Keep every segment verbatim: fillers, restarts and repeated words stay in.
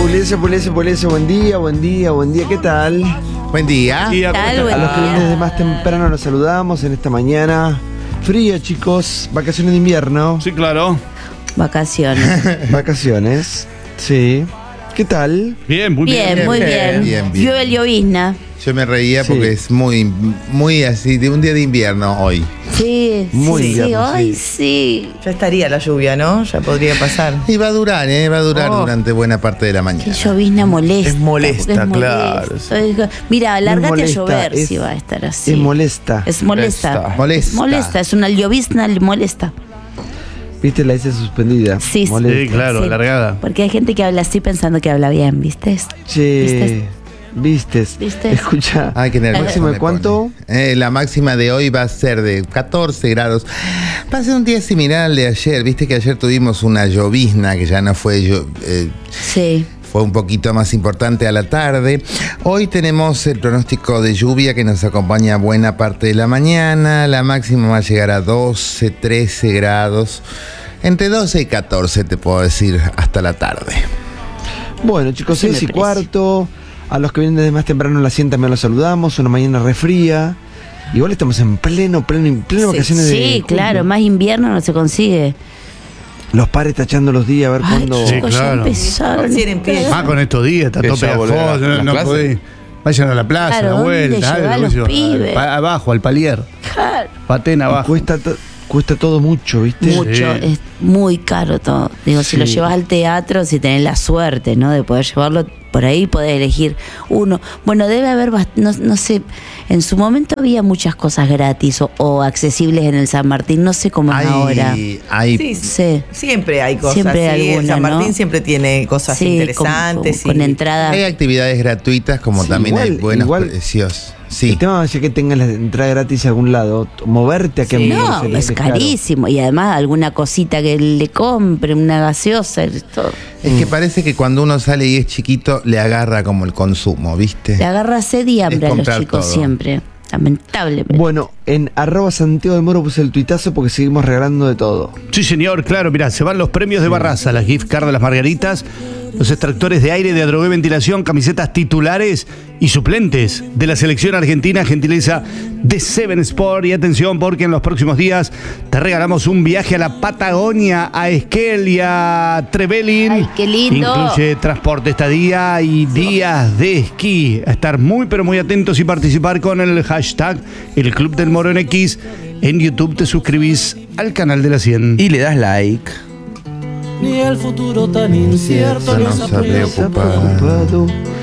Puliese, Puliese, Puliese, buen día, buen día, buen día, ¿qué tal? Buen día. ¿Qué A tal? los que vienen desde más temprano los saludamos en esta mañana fría, chicos, vacaciones de invierno. Sí, claro. Vacaciones. Vacaciones, sí. ¿Qué tal? Bien, muy bien. Bien, muy bien, bien. bien, bien. Llueve el llovizna. Yo me reía Sí. porque es muy, muy así, de un día de invierno hoy. Sí, Muy sí, invierno, hoy sí. sí. Ya estaría la lluvia, ¿no? Ya podría pasar. Y va a durar, ¿eh? Va a durar Oh. durante buena parte de la Qué mañana. llovizna molesta. Es molesta, porque claro, molesto. Mira, lárgate molesta, a llover es- si va a estar así. Es molesta. Es molesta. Molesta. Molesta. Es molesta, es una llovizna molesta. ¿Viste la S suspendida? Sí, sí. Molesta. Sí, claro, Sí. alargada. Porque hay gente que habla así pensando que habla bien, ¿viste? Che, ¿vistes? ¿Vistes? Escucha. Ay, qué nervioso ¿Máxima me de cuánto? pone. Eh, la máxima de hoy va a ser de catorce grados. Va a ser un día similar al de ayer. Viste que ayer tuvimos una llovizna que ya no fue llo- eh, Sí. fue un poquito más importante a la tarde. Hoy tenemos el pronóstico de lluvia que nos acompaña buena parte de la mañana. La máxima va a llegar a doce, trece grados. Entre doce y catorce te puedo decir hasta la tarde. Bueno, chicos, Sí me seis y parece. cuarto. A los que vienen desde más temprano en la sienta también los saludamos. Una mañana refría. Igual estamos en pleno, pleno, pleno Sí, vacaciones de sí, julio. claro, más invierno no se consigue. Los padres tachando los días a ver Ay, cuándo. Sí, chicos, claro. ya empezaron. Recién empieza. Más con estos días, está Que todo ya volver a pegajoso, las- no, las no clases. podés. Vayan a la plaza, Claro, a la ¿dónde vuelta, llevar algo, los qué sé yo. pibes? Pa- abajo, al palier. Claro. Paten Y abajo. cuesta, to- cuesta todo mucho, ¿viste? Mucho, Sí. es muy caro todo. Digo, si Sí. lo llevas al teatro, si tenés la suerte, ¿no? De poder llevarlo por ahí, podés elegir uno. Bueno, debe haber, bast- no, no sé, en su momento había muchas cosas gratis o, o accesibles en el San Martín, no sé cómo es ahora. Hay, hay Sí, Sí. siempre hay cosas. Siempre hay sí. alguna, San Martín ¿no? siempre tiene cosas Sí, interesantes. con, con, y- con entrada. hay actividades gratuitas como Sí, también hay igual- buenos igual- precios. Sí. El tema es que tengas la entrada gratis a algún lado. Moverte a que Sí. No, es carísimo. Y además alguna cosita que le compre, una gaseosa, todo. Es que parece que cuando uno sale y es chiquito le agarra como el consumo, ¿viste? Le agarra sed y hambre a los comprar chicos todo. siempre. Lamentablemente. Bueno, en arroba Santiago de Moro puse el tuitazo porque seguimos regalando de todo. Sí, señor, claro, mirá, se van los premios de Barraza, las gift card de las margaritas, los extractores de aire de Adrogué Ventilación, camisetas titulares y suplentes de la selección argentina, gentileza de Seven Sport. Y atención, porque en los próximos días te regalamos un viaje a la Patagonia, a Esquel y a Trevelin. Ay, qué lindo. Incluye transporte, estadía y días de esquí. A estar muy, pero muy atentos y participar con el hashtag El Club del Moro en X. En YouTube te suscribís al canal de la cien. Y le das like. Ni el futuro tan incierto Eso nos nos ha aprieta. preocupado.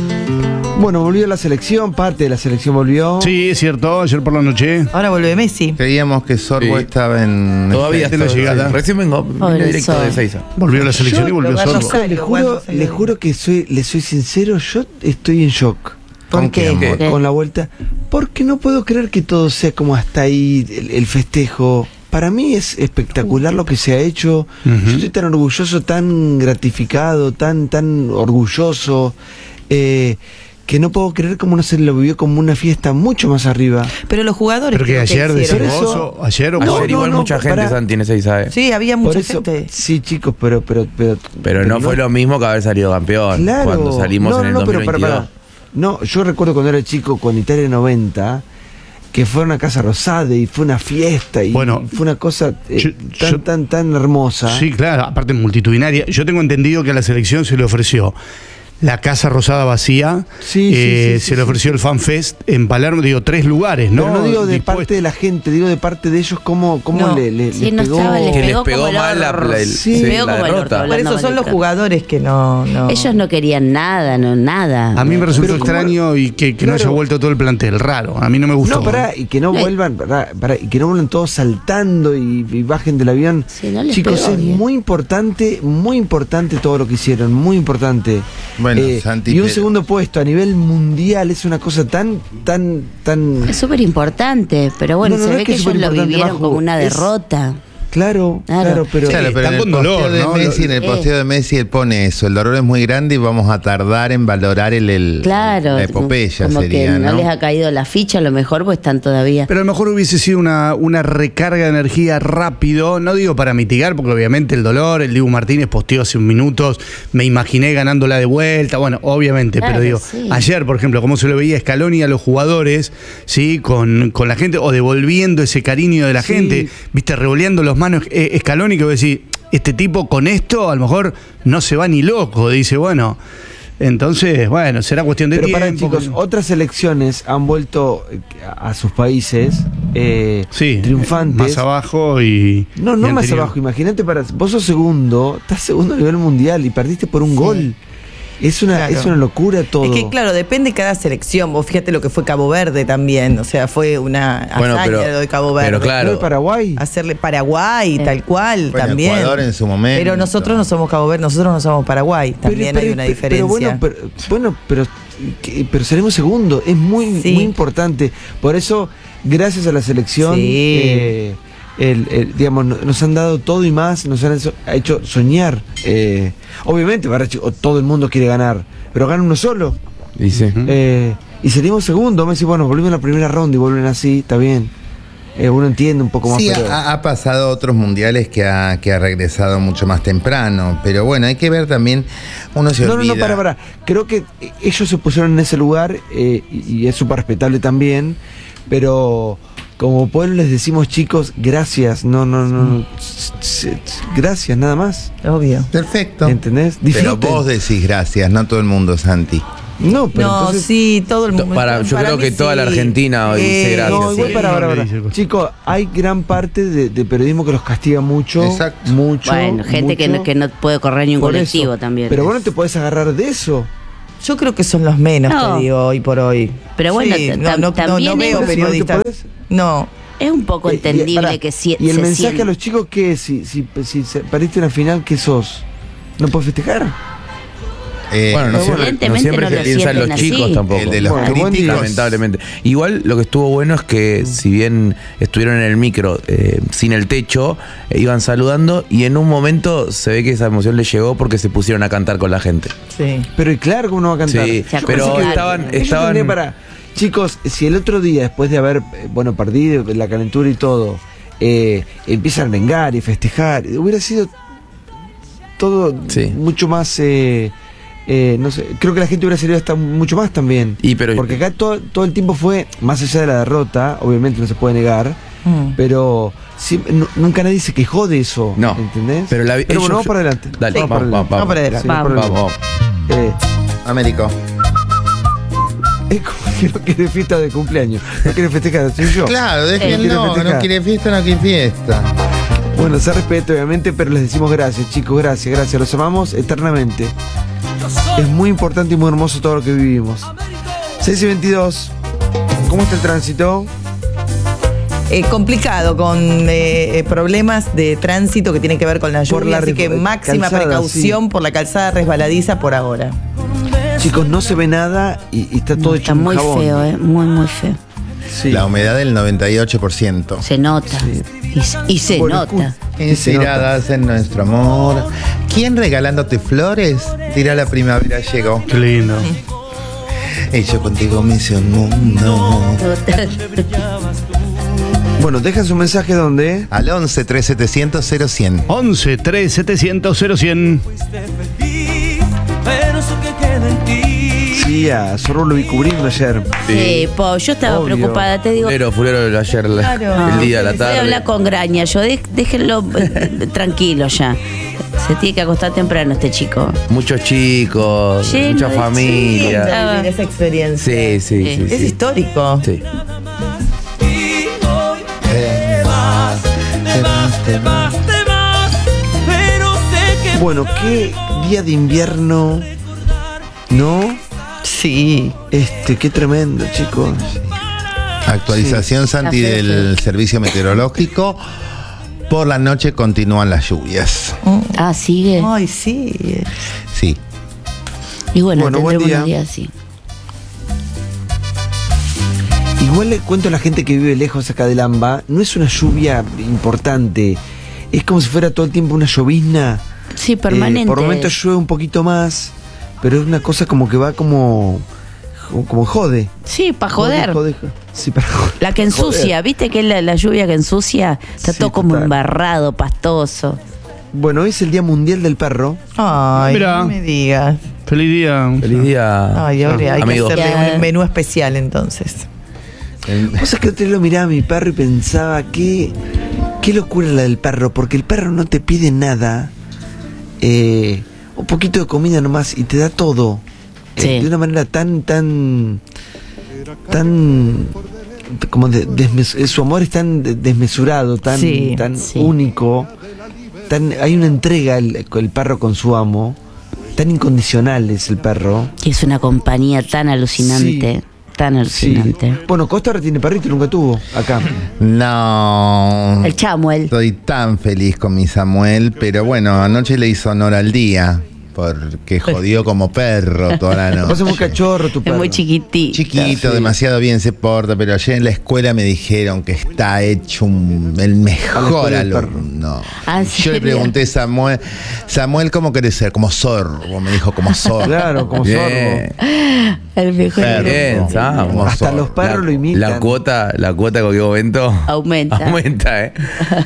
Bueno, volvió la selección, parte de la selección volvió. Sí, es cierto, ayer por la noche. Ahora vuelve Messi. Creíamos que Sorbo Sí. estaba en... Todavía de la estoy- llegada. Recién vengo, vine Pobre directo Sol. de Seiza. Volvió la selección Yo y volvió lo Sorbo. agarro- Le juro, le juro que soy, le soy sincero, yo estoy en shock. ¿Por ¿Con qué? quién? ¿Qué? Con la vuelta. Porque no puedo creer que todo sea como hasta ahí, el, el festejo. Para mí es espectacular lo que se ha hecho. Ujú. Yo estoy tan orgulloso, tan gratificado, tan, tan orgulloso, eh, que no puedo creer cómo no se lo vivió como una fiesta mucho más arriba. Pero los jugadores. Pero que creo ayer hicieron decís eso. vos, o ayer o No, Ayer no, igual no, mucha pará. gente, Santi, en Seiza, ¿eh? Sí, había Por mucha eso, gente. sí, chicos, pero, pero, pero, Pero no fue lo mismo que haber salido campeón. Claro. Cuando salimos no, en el no, pero dos mil para, veintidós. para. No, yo recuerdo cuando era chico con Italia noventa, que fueron a Casa Rosada y fue una fiesta y Bueno, fue una cosa eh, yo- tan, yo- tan, tan hermosa. Sí, claro, aparte multitudinaria. Yo tengo entendido que a la selección se le ofreció la Casa Rosada vacía, Sí, sí, eh, sí, sí, se le sí, ofreció sí. el FanFest en Palermo, digo, tres lugares, ¿no? Pero no digo de Dispuesto. parte de la gente, digo de parte de ellos cómo, cómo No. le, le- Sí, les no pegó. estaba, les Que les pegó pegó como el mal la- orto. la- el- sí, Les pegó la como el orto, derrota. Por hablando eso son mal los de- jugadores que no. no. Ellos no querían nada, no nada. A mí me resultó Pero ¿cómo? extraño y que, que no Claro. haya vuelto todo el plantel, raro. A mí no me gustó. No, pará, y que no Eh. vuelvan, pará, pará, y que no vuelvan todos saltando y, y bajen del avión. Sí, no les Chicos, pegó es bien. muy importante, muy importante todo lo que hicieron, muy importante. Bueno, Eh, Santi, y un pero- segundo puesto a nivel mundial es una cosa tan, tan, tan. Es súper importante, pero bueno, No, no, se no ve es que que es ellos lo superimportante, vivieron Majo, como una es- derrota. Claro, Claro. claro, pero... Claro, pero están en el con dolor, posteo de ¿no? Messi, en el Eh. posteo de Messi él pone eso, el dolor es muy grande y vamos a tardar en valorar el, el- Claro, la epopeya como sería, que no, ¿no? les ha caído la ficha, a lo mejor pues están todavía. Pero a lo mejor hubiese sido una, una recarga de energía rápido, no digo para mitigar, porque obviamente el dolor, el Dibu Martínez posteó hace unos minutos, me imaginé ganándola de vuelta, bueno, obviamente, Claro, pero digo, sí. ayer, por ejemplo, cómo se lo veía a Scaloni a los jugadores, ¿sí? Con, con la gente, o devolviendo ese cariño de la Sí. gente, viste, revoleando los manos, eh, Scaloni, que voy a decir, este tipo con esto a lo mejor no se va ni loco, dice, bueno, entonces, bueno, será cuestión de Pero tiempo. para chicos, otras selecciones han vuelto eh, a sus países eh, Sí, triunfantes. más abajo y... No, no y más anterior. abajo. Imagínate, para vos sos segundo, estás segundo a nivel mundial y perdiste por un gol. Es una, Claro. es una locura todo. Es que claro, depende de cada selección. Vos fíjate lo que fue Cabo Verde también. O sea, fue una Bueno, hazaña pero- lo de Cabo Verde. pero claro. ¿No de Paraguay? Hacerle Paraguay, tal cual, Bueno, también. Ecuador en su momento. Pero nosotros no somos Cabo Verde, nosotros no somos Paraguay. Pero- También pero- hay una pero- diferencia. Pero bueno, pero, bueno, pero, que- pero seremos segundo. Es muy, Sí. muy importante. Por eso, gracias a la selección, Sí. eh, el- el- digamos, no- nos han dado todo y más, nos han hecho, ha hecho soñar. Eh, obviamente, para, chico, todo el mundo quiere ganar, pero gana uno solo. Dice. Eh, y seríamos segundo. Me dice, bueno, volvimos a la primera ronda y vuelven así, está bien. Eh, uno entiende un poco más. Sí, pero- ha, ha pasado otros mundiales que ha, que ha regresado mucho más temprano, pero bueno, hay que ver también, uno se No, no, olvida. no, para, para. Creo que ellos se pusieron en ese lugar eh, y, y es súper respetable también, pero como pueblo les decimos, chicos, gracias, no, no, no, no, s- s- gracias, nada más. Obvio. Perfecto. ¿Entendés? Pero Disfruten. vos decís gracias, no todo el mundo, Santi. No, pero No, entonces... sí, todo el mundo. Para- yo creo mí que toda la Argentina hoy dice gracias. No, igual sí. para, para, para. Sí. Chicos, hay gran parte de, de periodismo que los castiga mucho. Exacto. Mucho. Bueno, gente que no, mucho. que no puede correr ni un Por colectivo eso. también. Pero vos no te podés agarrar de eso. Yo creo que son los menos, No. te digo, hoy por hoy. Pero bueno, Sí, ta- no, no, no, también no veo es- periodistas. ¿No te podés? No. Es un poco Eh, y- entendible pará, que si, ¿Y el se mensaje siente- a los chicos qué es? Si, si, si se- perdiste una final, ¿qué sos? ¿No puedes festejar? Eh, Bueno, no Eh, siempre, no evidentemente siempre no se lo piensa en los sienten chicos así. tampoco. el de los Bueno, buen críticos. día. Lamentablemente. Igual lo que estuvo bueno es que si bien estuvieron en el micro eh, sin el techo, eh, iban saludando y en un momento se ve que esa emoción les llegó porque se pusieron a cantar con la gente. Sí. Pero y claro que uno va a cantar. Sí, Se pero acordaron. estaban, Ellos estaban tendrían para... Chicos, si el otro día, después de haber, eh, bueno, perdido la calentura y todo, eh, empiezan a vengar y festejar, hubiera sido todo Sí. mucho más... eh, eh, no sé, creo que la gente hubiera salido hasta mucho más también. Y pero- Porque acá todo, todo el tiempo fue, más allá de la derrota, obviamente no se puede negar, Mm. pero sí, nu- nunca nadie se quejó de eso. No. ¿Entendés? Pero la- bueno, ellos- vamos para adelante. Dale, vamos, vamos, para adelante. vamos, Vamos para adelante. Sí, vamos para Vamos. adelante. Eh, Américo. es como que no quiere fiesta de cumpleaños. No quiere festejar, soy yo. Claro, Eh, quiere déjenlo, festejar. no quiere fiesta, no quiere fiesta. Bueno, se respeta obviamente, pero les decimos gracias, chicos, gracias, gracias. Los amamos eternamente. Es muy importante y muy hermoso todo lo que vivimos. seis y veintidós. ¿Cómo está el tránsito? Eh, complicado, con eh, eh, problemas de tránsito que tienen que ver con la Por lluvia, la así res- que máxima calzada, precaución sí. por la calzada resbaladiza por ahora. Chicos, no se ve nada y, y está todo hecho Está un muy jabón. feo, ¿eh? Muy, muy feo. Sí. La humedad del noventa y ocho por ciento. Se nota. Sí. Y, se- y se Bueno, nota. escu- Inspiradas en nuestro amor. ¿Quién regalándote flores? Dirá la primavera llegó. Qué lindo. Y yo contigo me hice un mundo. Bueno, dejan su mensaje donde. Al once, tres setecientos, cero cien. once, tres, setecientos, cero cien. Pero eso que queda en ti. Sí, a Zorro lo vi cubriendo ayer. Sí, po, yo estaba Obvio. preocupada, te digo. Fulero, fulero ayer, la- Claro. el día, la Voy a tarde. hablar con Graña, yo de- déjenlo eh, tranquilo ya. Se tiene que acostar temprano este chico. Muchos chicos, Lleno mucha de familia. chicos. Vivir esa experiencia. Sí, sí, Sí. sí. Es sí. histórico. Sí. Y hoy te vas, te vas, te vas, te vas. Pero sé que Bueno, qué día de invierno. ¿No? Sí. Este, qué tremendo, chicos. Actualización, Santi, Está feo, del servicio meteorológico. Por la noche continúan las lluvias. Ah, sigue. Ay, sí. Sí. Y bueno, Bueno, buen tendremos día. unos días así. Igual le cuento a la gente que vive lejos acá del AMBA, no es una lluvia importante. es como si fuera todo el tiempo una llovizna. Sí, Eh, permanente. por momentos llueve un poquito más, pero es una cosa como que va como, como, como jode. Sí, para joder. Jode, jode. Sí, para joder. La que ensucia, ¿viste que es la, la lluvia que ensucia? Está Sí, todo como total. embarrado, pastoso. Bueno, hoy es el Día Mundial del Perro. Ay, Mirá. no me digas. Feliz día. Feliz día. Ay, ahora hay Amigo. que hacerle Ya. un menú especial entonces. El- Vos sabés que otro día lo miraba a mi perro y pensaba que qué locura la del perro, porque el perro no te pide nada, eh, un poquito de comida nomás y te da todo, eh, Sí. de una manera tan, tan, tan, como de- desmes- su amor es tan de- desmesurado, tan, Sí, tan sí. único, tan, hay una entrega el, el perro con su amo, tan incondicional es el perro. Que es una compañía tan alucinante. Tan Sí. alucinante. Bueno, Costa ahora tiene perrito, nunca tuvo acá. No. El Chamuel. Estoy tan feliz con mi Samuel, pero bueno, anoche le hizo honor al día, porque jodió como perro toda la Pasa muy noche. cachorro tu Es perro. muy chiquitito. Chiquito, Sí. demasiado bien se porta, pero ayer en la escuela me dijeron que está hecho un- el mejor escuela del perro. alumno. Ah, ¿en Yo le serio? pregunté a Samuel, Samuel, ¿cómo querés ser? Como sorbo, me dijo, como sorbo. Claro, como Bien. sorbo. El mejor Perro. Bien, Sam. Como Hasta sorbo. los perros lo imitan. La cuota, la cuota en cualquier momento Aumenta. aumenta, ¿eh?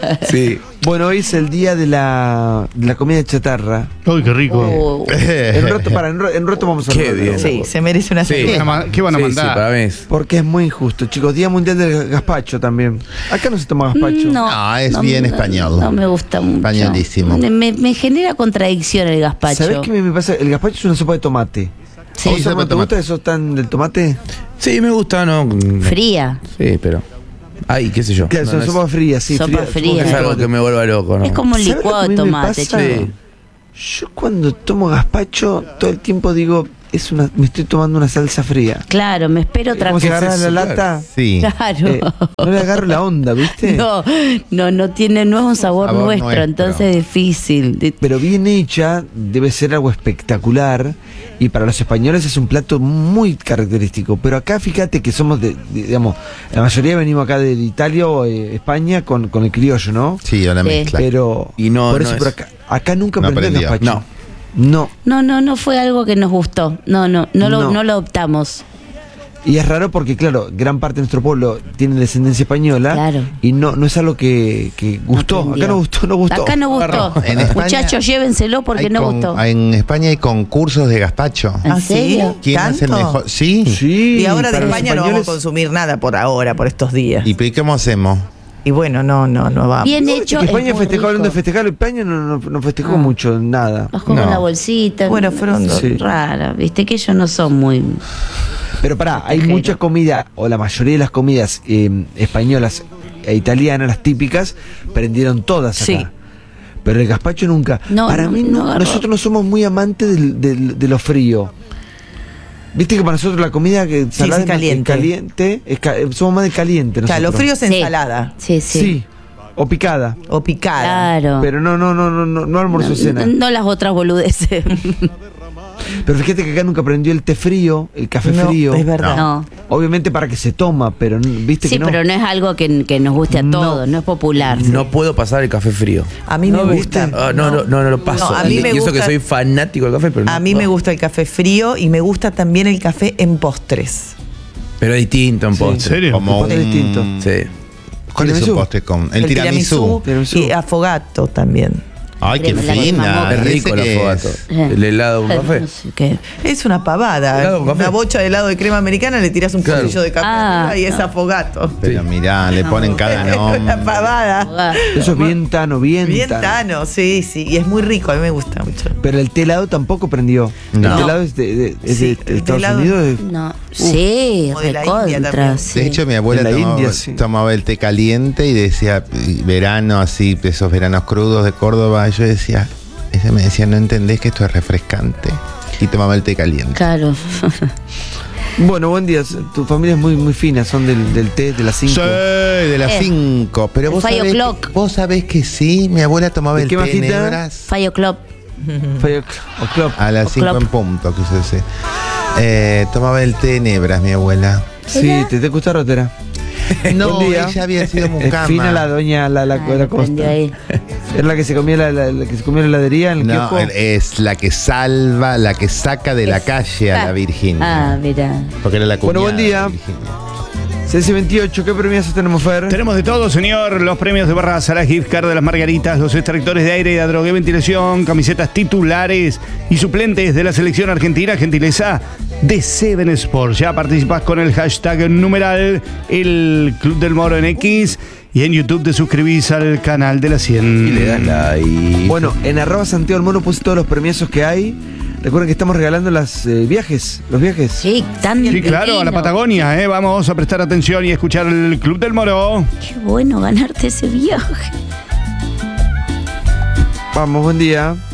Sí. Bueno, hoy es el día de la, de la comida chatarra. Uy, qué rico. Oh, En un rato, para, en un rato vamos a Qué hablar. bien. Sí, se merece una Sí. ¿Qué cerveza. van a, ma- qué van a Sí, mandar? sí, para mí es. Porque es muy injusto, chicos. Día Mundial del Gazpacho también. Acá no se toma gazpacho. no, No, es bien español. No me gusta mucho. Españolísimo. Me, me genera contradicción el gazpacho. ¿Sabés qué me, me pasa? El gazpacho es una sopa de tomate. Sí. ¿A vos, sopa Samuel, de te gusta tomate. eso tan del tomate? Sí, me gusta, ¿no? Fría. Sí, pero. Ay, qué sé yo. Claro, No, es una no sopa fría, sí. Sopa fría, fría. es, es algo que me vuelva loco, ¿no? Es como un ¿Sabés licuado lo de que a mí me tomate, pasa? chico. Sí. Yo cuando tomo gazpacho, todo el tiempo digo, es una, me estoy tomando una salsa fría. Claro, me espero otra Como si cosa. agarras la eso? lata, Sí. Claro. eh, no le agarro la onda, ¿viste? No, no, no tiene, no es un sabor, Sabor nuestro, nuestro. entonces es difícil. De- Pero bien hecha, debe ser algo espectacular. Y para los españoles es un plato muy característico. Pero acá fíjate que somos de, de- digamos, la mayoría venimos acá de Italia o eh, España con, con el criollo, ¿no? Sí, o la Sí. mezcla. Pero Y no- por no eso, es- pero acá, acá nunca No aprendió el aprendió. gazpacho. No. No, no, no fue algo que nos gustó. No, no, no lo, No. no lo optamos. Y es raro porque, claro, gran parte de nuestro pueblo tiene descendencia española. Claro. Y no, no es algo que, que gustó. aprendió. Acá no gustó, no gustó. Acá no gustó. En España Muchachos, llévenselo porque Hay no con- gustó. En España hay concursos de gazpacho. ¿En ¿Ah, sí? serio? ¿Quién hace el ¿Tanto? mejor? Sí. Sí. Y ahora de para los España no vamos a españoles- consumir nada por ahora, por estos días. ¿Y pero cómo hacemos? Y bueno, no, no, no vamos. Bien ¿Vos hecho. viste que España es muy festejó, hablando de rico. festejar, España no, no, no festejó Ah. mucho, nada. Bajó No. con la bolsita. Bueno, fueron Sí. Rara, viste que ellos no son muy. Pero pará, hay Festejero. mucha comida, o la mayoría de las comidas eh, españolas e italianas, las típicas, prendieron todas acá. Sí. Pero el gazpacho nunca. No, Para no, mí, no no- agarró. nosotros no somos muy amantes del- del- de lo frío. Viste que para nosotros la comida que salada sí, caliente. es caliente, es ca- somos más de caliente. Claro, lo nosotros. frío es Sí. ensalada Sí, sí. Sí, o picada. o picada. Claro. Pero no, no, no, no, no, no almuerzo no, cena. no las otras boludeces. Pero fíjate que acá nunca aprendió el té frío, el café No, frío. es verdad. No. Obviamente para que se toma, pero n- viste Sí, que no. pero no es algo que, que nos guste a No. todos, no es popular. No puedo pasar el café frío. A mí No, me ¿viste? gusta. Ah, no, no, no, no lo paso. No, a mí y me y eso gusta- que soy fanático del café, pero no. A mí me no. gusta el café frío y me gusta también el café en postres. Pero es distinto en Sí. ¿En postre. serio? Como postre un- distinto. Sí. ¿Cuál es ¿Tiramisú? un postre con? El, tiramisú. Tiramisú. y afogato también. Ay, qué Crema, la crema fina. moca. Es rico el ¿Ese qué afogato. es? El helado con café. No sé qué. Es una pavada. Helado con café. Una bocha de helado de crema americana, le tiras un Claro. pocillo de café Ah, arriba y es no. afogato. Pero mirá, le ponen cada Es nombre. una pavada. Eso es bien tano, bien, Bien tano. tano, sí, sí. Y es muy rico, a mí me gusta mucho. Pero el té helado tampoco prendió. No. El té helado es de, de- es Sí, de el té Estados helado- Unidos. es- No, sí, como de la India recontra, también. sí. De hecho, mi abuela En la tomaba, India, sí. tomaba el té caliente y decía, y verano así, esos veranos crudos de Córdoba, yo decía, ella me decía, no entendés que esto es refrescante. Y tomaba el té caliente. Claro. Bueno, buen día. Tu familia es muy, muy fina, son del, del té de las cinco. Sí, de las Eh, cinco. Pero el vos five sabés, o'clock. que, vos sabés que sí, mi abuela tomaba ¿De el qué té en bajita? hebras Fallo Club. Five o'clock. a las cinco O'clock. en punto, quise decir. Eh, tomaba el té en hebras, mi abuela. Sí, ¿te, te gusta Rotera? No, Buen día. ella había sido Es mucama. fina la doña, la, la, Ay, la aprendió costa. ahí. ¿Era la que se comía la, la- la que se comía la heladería en el No, kiosco? es la que salva, la que saca de la calle a la Virginia. Ah, mira. Porque era la Bueno, buen cuñada día. de Virginia. C S veintiocho, ¿qué premios tenemos, Fer? Tenemos de todo, señor. Los premios de Barraza, la gift card de las Margaritas, los extractores de aire y de Adrogué Ventilación, camisetas titulares y suplentes de la selección argentina, gentileza de Seven Sports. Ya participás con el hashtag numeral el Club del Moro en X y en YouTube te suscribís al canal de la cien. Y le das like. Bueno, en arroba Santiago del Mono puse todos los premiazos que hay. Recuerden que estamos regalando las eh, viajes, los viajes. Sí, tan Sí, claro, a la divino. Patagonia, ¿eh? Vamos a prestar atención y escuchar el Club del Moro. Qué bueno ganarte ese viaje. Vamos, buen día.